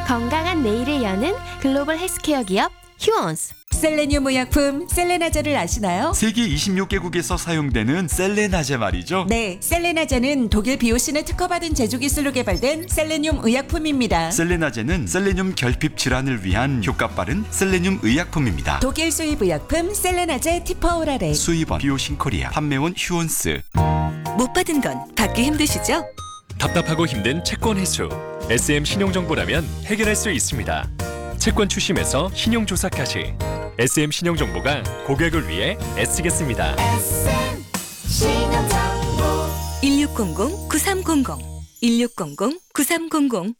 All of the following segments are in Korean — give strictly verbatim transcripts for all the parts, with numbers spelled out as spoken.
건강한 내일을 여는 글로벌 헬스케어 기업 휴원스. 셀레늄 의약품 셀레나제를 아시나요? 세계 이십육 개국에서 사용되는 셀레나제 말이죠. 네, 셀레나제는 독일 비오신을 특허받은 제조 기술로 개발된 셀레늄 의약품입니다. 셀레나제는 셀레늄 결핍 질환을 위한 효과 빠른 셀레늄 의약품입니다. 독일 수입 의약품 셀레나제 티퍼오랄에 수입원 비오신 코리아, 판매원 휴원스. 못 받은 건 받기 힘드시죠? 답답하고 힘든 채권 회수. 에스엠 신용정보라면 해결할 수 있습니다. 채권 추심에서 신용조사까지 에스엠 신용정보가 고객을 위해 애쓰겠습니다. 일육공공 구삼공공 일육공공 구삼공공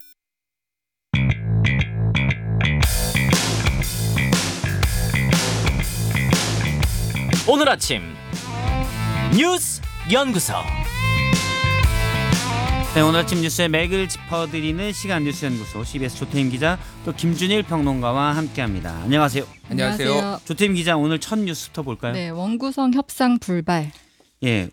오늘 아침 뉴스 연구소. 네, 오늘 아침 뉴스의 맥을 짚어드리는 시간 뉴스 연구소 씨비에스 조태임 기자 또 김준일 평론가와 함께합니다. 안녕하세요. 안녕하세요. 조태임 기자, 오늘 첫 뉴스부터 볼까요? 네, 원구성 협상 불발. 예,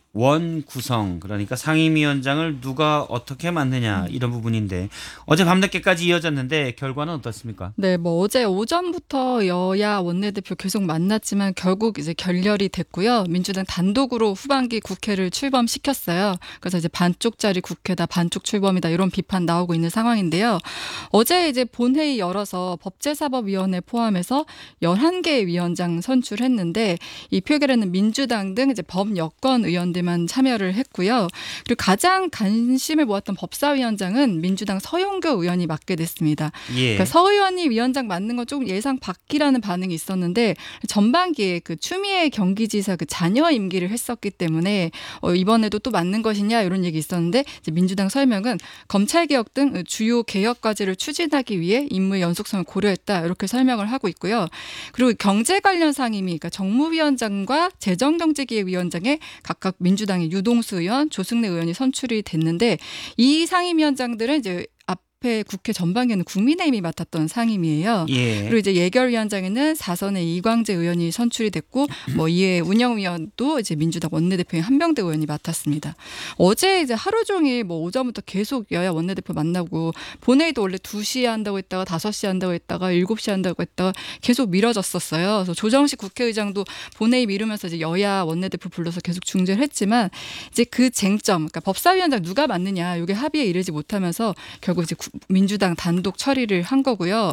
원구성, 그러니까 상임위원장을 누가 어떻게 맡느냐 이런 부분인데 어제 밤늦게까지 이어졌는데 결과는 어떻습니까? 네, 뭐 어제 오전부터 여야 원내대표 계속 만났지만 결국 이제 결렬이 됐고요. 민주당 단독으로 후반기 국회를 출범시켰어요. 그래서 이제 반쪽짜리 국회다, 반쪽 출범이다 이런 비판 나오고 있는 상황인데요. 어제 이제 본회의 열어서 법제사법위원회 포함해서 열한 개의 위원장 선출했는데 이 표결에는 민주당 등 이제 법 여권 의원들만 참여를 했고요. 그리고 가장 관심을 모았던 법사위원장은 민주당 서용교 의원이 맡게 됐습니다. 예. 그러니까 서 의원이 위원장 맡는 건 조금 예상 밖이라는 반응이 있었는데 전반기에 그 추미애 경기지사 그 자녀 임기를 했었기 때문에 어, 이번에도 또 맡는 것이냐 이런 얘기 있었는데 이제 민주당 설명은 검찰개혁 등 주요 개혁 과제를 추진하기 위해 임무의 연속성을 고려했다 이렇게 설명을 하고 있고요. 그리고 경제 관련 상임위, 그러니까 정무위원장과 재정경제기획위원장에 각각 민주당의 유동수 의원, 조승래 의원이 선출이 됐는데 이 상임위원장들은 이제 앞에 국회 전반기에는 국민의힘이 맡았던 상임위예요. 예. 그리고 이제 예결위원장에는 사선의 이광재 의원이 선출이 됐고 뭐 이에 운영위원도 이제 민주당 원내대표인 한병대 의원이 맡았습니다. 어제 이제 하루 종일 뭐 오전부터 계속 여야 원내대표 만나고 본회의도 원래 두 시에 한다고 했다가 다섯 시에 한다고 했다가 일곱 시에 한다고 했다가 계속 미뤄졌었어요. 그래서 조정식 국회의장도 본회의 미루면서 이제 여야 원내대표 불러서 계속 중재를 했지만 이제 그 쟁점, 그러니까 법사위원장 누가 맡느냐 이게 합의에 이르지 못하면서 결국 이제 민주당 단독 처리를 한 거고요.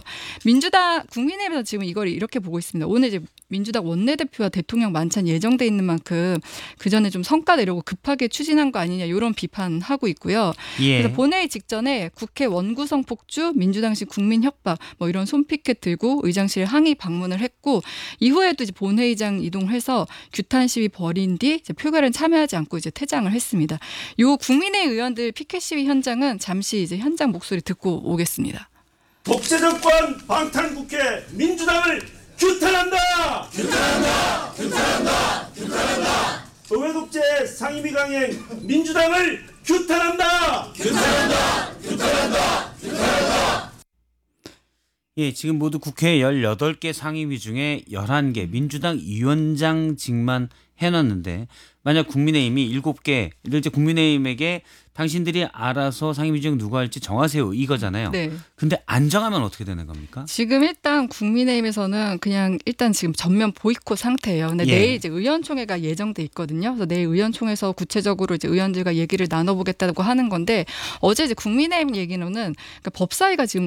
민주당 국민의힘에서 지금 이걸 이렇게 보고 있습니다. 오늘 이제 민주당 원내대표와 대통령 만찬 예정돼 있는 만큼 그 전에 좀 성과 내려고 급하게 추진한 거 아니냐 이런 비판하고 있고요. 예. 그래서 본회의 직전에 국회 원구성 폭주, 민주당식 국민협박 뭐 이런 손피켓 들고 의장실 항의 방문을 했고 이후에도 이제 본회의장 이동해서 규탄 시위 벌인 뒤 이제 표결은 참여하지 않고 이제 퇴장을 했습니다. 요 국민의 의원들 피켓 시위 현장은 잠시 이제 현장 목소리 듣고 오겠습니다. 독재정권 방탄국회 민주당을 규탄한다! 규탄한다! 규탄한다! 규탄한다! 의회독재 상임위 강행 민주당을 규탄한다! 규탄한다! 규탄한다! 규탄한다! 예, 지금 모두 국회 열여덟 개 상임위 중에 열한 개 민주당 위원장직만 해놨는데 만약 국민의힘이 일곱 개를 이제 국민의힘에게 당신들이 알아서 상임위 중 누가 할지 정하세요 이거잖아요. 네. 근데 안 정하면 어떻게 되는 겁니까? 지금 일단 국민의힘에서는 그냥 일단 지금 전면 보이콧 상태예요. 근데 예. 내일 이제 의원총회가 예정돼 있거든요. 그래서 내일 의원총회에서 구체적으로 이제 의원들과 얘기를 나눠보겠다고 하는 건데 어제 이제 국민의힘 얘기로는 그러니까 법사위가 지금